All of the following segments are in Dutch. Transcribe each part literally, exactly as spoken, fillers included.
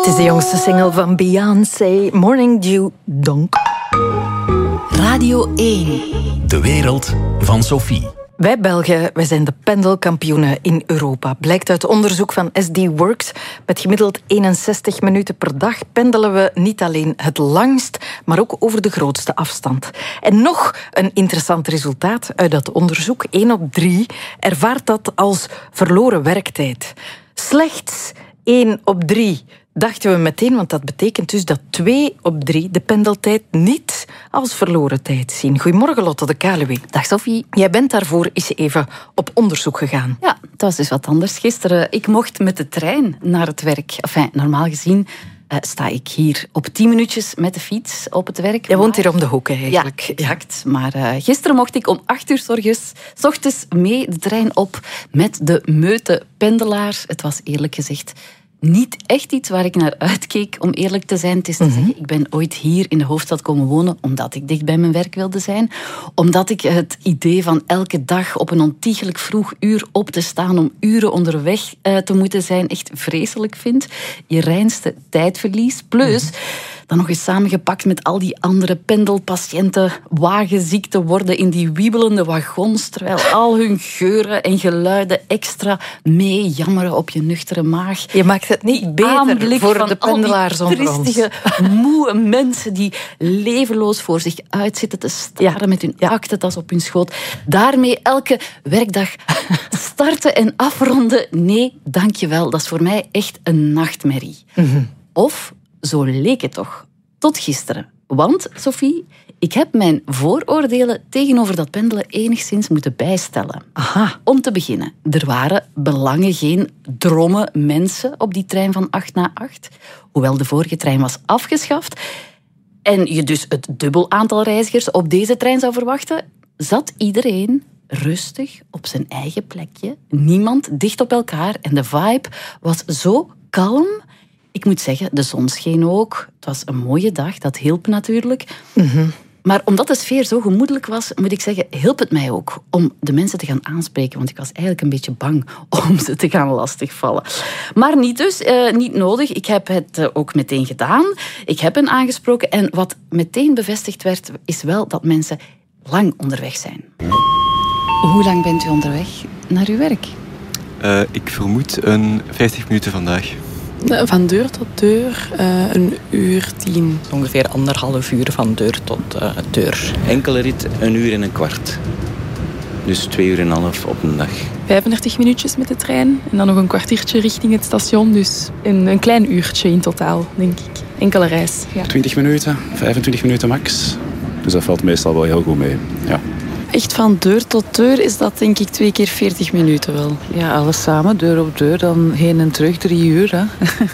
Het is de jongste single van Beyoncé, Morning Dew Donk. Radio één. De wereld van Sophie. Wij Belgen, wij zijn de pendelkampioenen in Europa. Blijkt uit onderzoek van S D Works. Met gemiddeld eenenzestig minuten per dag pendelen we niet alleen het langst, maar ook over de grootste afstand. En nog een interessant resultaat uit dat onderzoek. één op drie ervaart dat als verloren werktijd. Slechts één op drie dachten we meteen, want dat betekent dus dat twee op drie de pendeltijd niet als verloren tijd zien. Goedemorgen, Lotte de Kaluwe. Dag Sophie. Jij bent daarvoor eens even op onderzoek gegaan. Ja, het was dus wat anders gisteren. Ik mocht met de trein naar het werk. Enfin, normaal gezien uh, sta ik hier op tien minuutjes met de fiets op het werk. Jij woont hier om de hoek eigenlijk. Ja, exact. Maar uh, gisteren mocht ik om acht uur 's ochtends, 's ochtends mee de trein op met de meute pendelaar. Het was eerlijk gezegd niet echt iets waar ik naar uitkeek, om eerlijk te zijn. Het is te mm-hmm. zeggen, ik ben ooit hier in de hoofdstad komen wonen omdat ik dicht bij mijn werk wilde zijn. Omdat ik het idee van elke dag op een ontiegelijk vroeg uur op te staan om uren onderweg uh, te moeten zijn echt vreselijk vind. Je reinste tijdverlies. Plus, mm-hmm. dan nog eens samengepakt met al die andere pendelpatiënten, wagenziek te worden in die wiebelende wagons, terwijl al hun geuren en geluiden extra mee jammeren op je nuchtere maag. Je maakt het niet beter voor de pendelaars onder ons. Tristige, moe mensen die levenloos voor zich uit zitten te staren ja. met hun ja. aktentas op hun schoot. Daarmee elke werkdag starten en afronden. Nee, dankjewel. Dat is voor mij echt een nachtmerrie. Mm-hmm. Of zo leek het toch. Tot gisteren. Want, Sophie, ik heb mijn vooroordelen tegenover dat pendelen enigszins moeten bijstellen. Aha. Om te beginnen, er waren belangen geen dromme mensen op die trein van acht na acht. Hoewel de vorige trein was afgeschaft en je dus het dubbel aantal reizigers op deze trein zou verwachten, zat iedereen rustig op zijn eigen plekje. Niemand dicht op elkaar en de vibe was zo kalm. Ik moet zeggen, de zon scheen ook. Het was een mooie dag, dat hielp natuurlijk. Mm-hmm. Maar omdat de sfeer zo gemoedelijk was, moet ik zeggen, hielp het mij ook om de mensen te gaan aanspreken. Want ik was eigenlijk een beetje bang om ze te gaan lastigvallen. Maar niet dus, uh, niet nodig. Ik heb het uh, ook meteen gedaan. Ik heb hen aangesproken. En wat meteen bevestigd werd, is wel dat mensen lang onderweg zijn. Hoe lang bent u onderweg naar uw werk? Uh, ik vermoed een vijftig minuten vandaag. Van deur tot deur, uh, een uur tien. Ongeveer anderhalf uur van deur tot uh, deur. Enkele rit, een uur en een kwart. Dus twee uur en een half op een dag. vijfendertig minuutjes met de trein en dan nog een kwartiertje richting het station. Dus een, een klein uurtje in totaal, denk ik. Enkele reis. Ja. twintig minuten, vijfentwintig minuten max. Dus dat valt meestal wel heel goed mee. Ja. Echt van deur tot deur is dat denk ik twee keer veertig minuten wel. Ja, alles samen, deur op deur, dan heen en terug drie uur. Hè.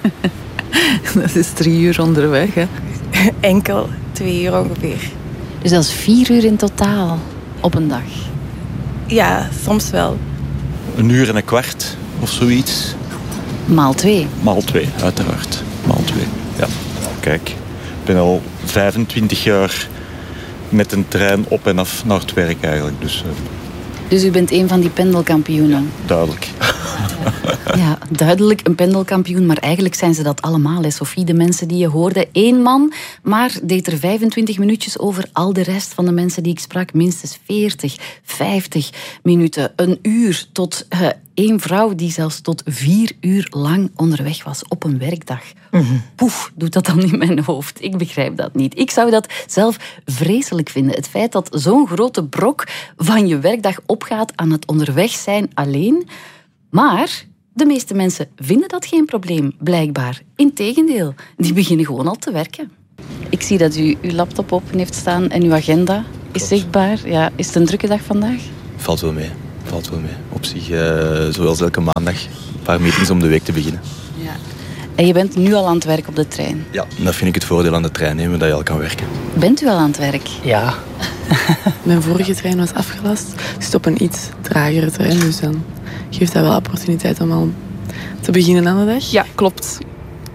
Dat is drie uur onderweg. Hè. Enkel twee uur ongeveer. Dus dat is vier uur in totaal op een dag? Ja, soms wel. Een uur en een kwart of zoiets. Maal twee? Maal twee, uiteraard. Maal twee, ja. Kijk, ik ben al vijfentwintig jaar met een trein op en af naar het werk eigenlijk. Dus, uh... dus u bent een van die pendelkampioenen? Ja, duidelijk. Ja, duidelijk een pendelkampioen, maar eigenlijk zijn ze dat allemaal, hè, Sophie. De mensen die je hoorde, één man, maar deed er vijfentwintig minuutjes over. Al de rest van de mensen die ik sprak, minstens veertig, vijftig minuten, een uur. Tot uh, één vrouw die zelfs tot vier uur lang onderweg was op een werkdag. Mm-hmm. Poef, doet dat dan in mijn hoofd? Ik begrijp dat niet. Ik zou dat zelf vreselijk vinden. Het feit dat zo'n grote brok van je werkdag opgaat aan het onderweg zijn alleen. Maar de meeste mensen vinden dat geen probleem, blijkbaar. Integendeel, die beginnen gewoon al te werken. Ik zie dat u uw laptop open heeft staan en uw agenda is zichtbaar. Ja, is het een drukke dag vandaag? Valt wel mee. Valt wel mee. Op zich, uh, zoals elke maandag, een paar meetings om de week te beginnen. Ja. En je bent nu al aan het werk op de trein? Ja, dat vind ik het voordeel aan de trein nemen, dat je al kan werken. Bent u al aan het werk? Ja. Mijn vorige trein was afgelast. Ik zit op een iets tragere trein, dus dan geeft dat wel opportuniteit om al te beginnen aan de dag. Ja, klopt.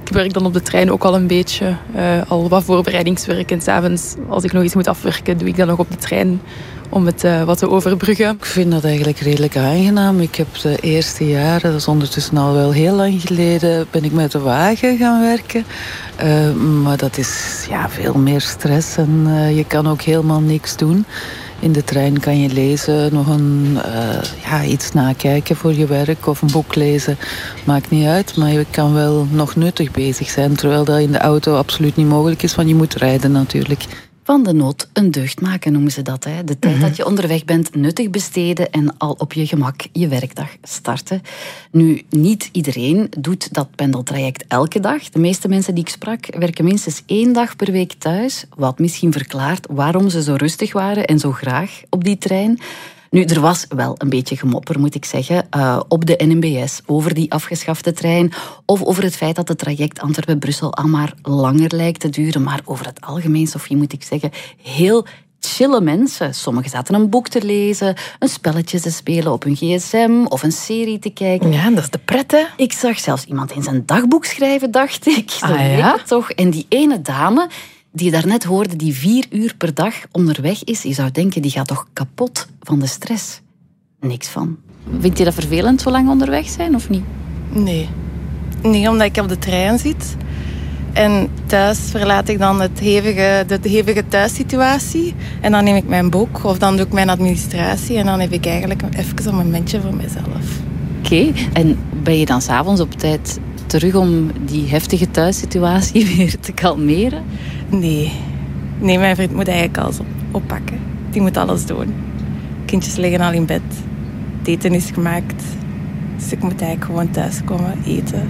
Ik werk dan op de trein ook al een beetje. Uh, al wat voorbereidingswerk. En 's avonds, als ik nog iets moet afwerken, doe ik dat nog op de trein om het uh, wat te overbruggen. Ik vind dat eigenlijk redelijk aangenaam. Ik heb de eerste jaren, dat is ondertussen al wel heel lang geleden, ben ik met de wagen gaan werken. Uh, maar dat is ja, veel meer stress en uh, je kan ook helemaal niks doen. In de trein kan je lezen, nog een, uh, ja, iets nakijken voor je werk of een boek lezen. Maakt niet uit, maar je kan wel nog nuttig bezig zijn. Terwijl dat in de auto absoluut niet mogelijk is, want je moet rijden natuurlijk. Van de nood een deugd maken noemen ze dat. Hè. De tijd mm-hmm. dat je onderweg bent nuttig besteden en al op je gemak je werkdag starten. Nu, niet iedereen doet dat pendeltraject elke dag. De meeste mensen die ik sprak werken minstens één dag per week thuis. Wat misschien verklaart waarom ze zo rustig waren en zo graag op die trein. Nu, er was wel een beetje gemopper, moet ik zeggen, uh, op de N M B S over die afgeschafte trein of over het feit dat het traject Antwerpen-Brussel al maar langer lijkt te duren. Maar over het algemeen, Sophie, moet ik zeggen, heel chille mensen. Sommigen zaten een boek te lezen, een spelletje te spelen op hun gsm of een serie te kijken. Ja, dat is de pret, hè? Ik zag zelfs iemand in zijn dagboek schrijven, dacht ik. Zo ah, leek ja? het toch. En die ene dame die je daarnet hoorde, die vier uur per dag onderweg is, je zou denken, die gaat toch kapot van de stress. Niks van. Vind je dat vervelend, zo lang onderweg zijn, of niet? Nee. Nee, omdat ik op de trein zit. En thuis verlaat ik dan het hevige, de hevige thuissituatie. En dan neem ik mijn boek, of dan doe ik mijn administratie. En dan heb ik eigenlijk even een momentje voor mezelf. Oké, okay. En ben je dan 's avonds op tijd terug om die heftige thuissituatie weer te kalmeren? Nee. Nee, mijn vriend moet eigenlijk alles oppakken. Die moet alles doen. Kindjes liggen al in bed. Het eten is gemaakt. Dus ik moet eigenlijk gewoon thuiskomen, eten.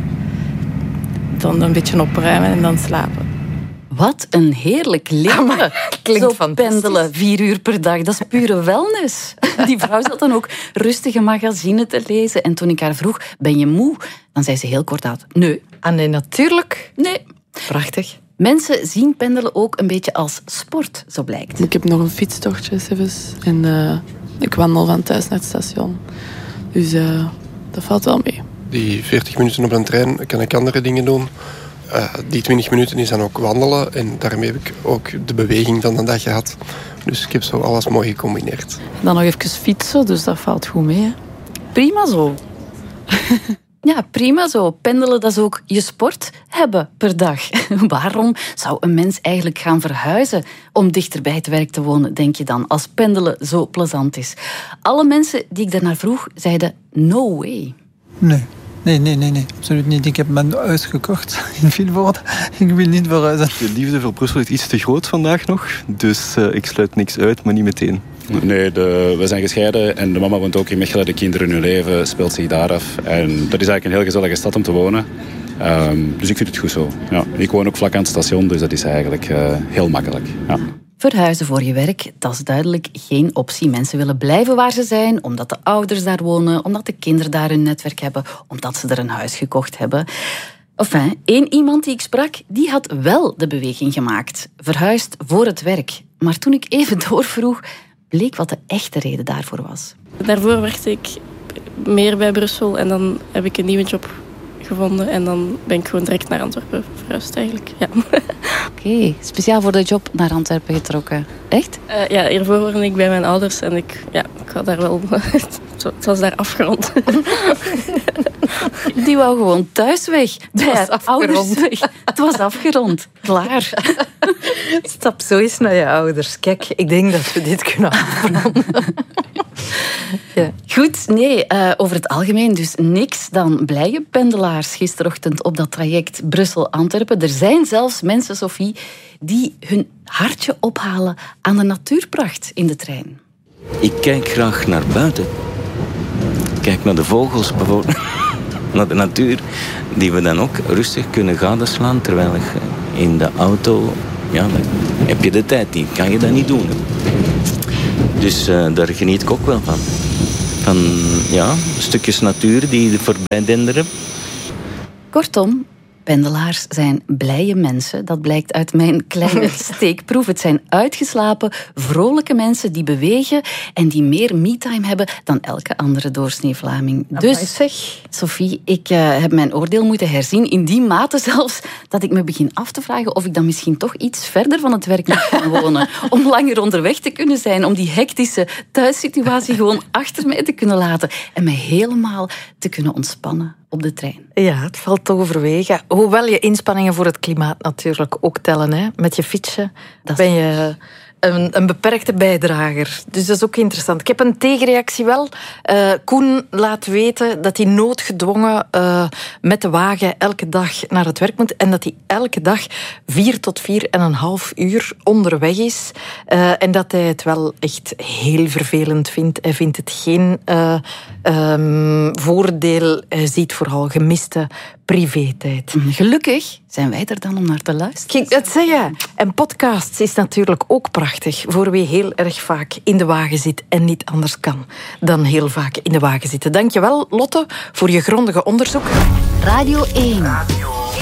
Dan een beetje opruimen en dan slapen. Wat een heerlijk leven. Klinkt zo pendelen, vier uur per dag. Dat is pure wellness. Die vrouw zat dan ook rustige magazine te lezen. En toen ik haar vroeg, ben je moe? Dan zei ze heel kort uit, nee. Ah nee, natuurlijk. Nee. Prachtig. Mensen zien pendelen ook een beetje als sport, zo blijkt. Ik heb nog een fietstochtje zelfs. En uh, ik wandel van thuis naar het station. Dus uh, dat valt wel mee. Die veertig minuten op een trein kan ik andere dingen doen. Uh, die twintig minuten is dan ook wandelen. En daarmee heb ik ook de beweging van de dag gehad. Dus ik heb zo alles mooi gecombineerd. Dan nog even fietsen, dus dat valt goed mee. Hè? Prima zo. Ja, prima zo. Pendelen, dat is ook je sport hebben per dag. Waarom zou een mens eigenlijk gaan verhuizen om dichter bij het werk te wonen, denk je dan, als pendelen zo plezant is? Alle mensen die ik daarnaar vroeg, zeiden no way. Nee. Nee, nee, nee, nee, absoluut niet. Ik heb mijn huis gekocht in Vilvoorde. Ik wil niet verhuizen. De liefde voor Brussel is iets te groot vandaag nog. Dus uh, ik sluit niks uit, maar niet meteen. Nee, de, we zijn gescheiden en de mama woont ook in Mechelen. De kinderen, hun leven speelt zich daar af. En dat is eigenlijk een heel gezellige stad om te wonen. Um, dus ik vind het goed zo. Ja, ik woon ook vlak aan het station, dus dat is eigenlijk uh, heel makkelijk. Ja. Verhuizen voor je werk, dat is duidelijk geen optie. Mensen willen blijven waar ze zijn, omdat de ouders daar wonen, omdat de kinderen daar hun netwerk hebben, omdat ze er een huis gekocht hebben. Enfin, één iemand die ik sprak, die had wel de beweging gemaakt. Verhuisd voor het werk. Maar toen ik even doorvroeg, bleek wat de echte reden daarvoor was. Daarvoor werkte ik meer bij Brussel en dan heb ik een nieuwe job gevonden en dan ben ik gewoon direct naar Antwerpen verhuisd eigenlijk. Ja. Oké, okay, speciaal voor de job naar Antwerpen getrokken. Echt? Uh, ja, hiervoor woonde ik bij mijn ouders en ik, ja, ik had daar wel... Het was daar afgerond. Die wou gewoon thuis weg. Bij haar ouders weg. Het was afgerond. Klaar. Stap zo eens naar je ouders. Kijk, ik denk dat we dit kunnen afronden. Ja. Goed, nee, uh, over het algemeen dus niks dan blije pendelaars gisterochtend op dat traject Brussel-Antwerpen. Er zijn zelfs mensen, Sophie, die hun hartje ophalen aan de natuurpracht in de trein. Ik kijk graag naar buiten. Kijk naar de vogels bijvoorbeeld. Naar de natuur, die we dan ook rustig kunnen gadeslaan, terwijl ik in de auto, ja, dan heb je de tijd niet, kan je dat niet doen. Dus uh, daar geniet ik ook wel van. Van ja, stukjes natuur die voorbij denderen. Kortom, Pendelaars zijn blije mensen. Dat blijkt uit mijn kleine steekproef. Het zijn uitgeslapen, vrolijke mensen die bewegen en die meer me-time hebben dan elke andere doorsnee Vlaming. Dus, zeg, Sophie, ik uh, heb mijn oordeel moeten herzien. In die mate zelfs dat ik me begin af te vragen of ik dan misschien toch iets verder van het werk moet gaan wonen. Om langer onderweg te kunnen zijn. Om die hectische thuissituatie gewoon achter mij te kunnen laten. En mij helemaal te kunnen ontspannen op de trein. Ja, het valt te overwegen. Hoewel je inspanningen voor het klimaat natuurlijk ook tellen. Hè? Met je fietsje ben je een, een beperkte bijdrager. Dus dat is ook interessant. Ik heb een tegenreactie wel. Uh, Koen laat weten dat hij noodgedwongen uh, met de wagen elke dag naar het werk moet. En dat hij elke dag vier tot vier en een half uur onderweg is. Uh, en dat hij het wel echt heel vervelend vindt. Hij vindt het geen uh, um, voordeel. Hij ziet vooral gemiste privé-tijd. Gelukkig zijn wij er dan om naar te luisteren. Kijk, dat zeg je. En podcasts is natuurlijk ook prachtig voor wie heel erg vaak in de wagen zit en niet anders kan dan heel vaak in de wagen zitten. Dankjewel, Lotte, voor je grondige onderzoek. Radio één.